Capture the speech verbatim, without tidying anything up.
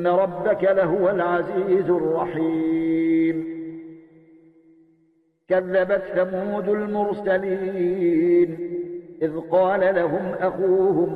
إن ربك لهو العزيز الرحيم. كذبت ثمود المرسلين إذ قال لهم أخوهم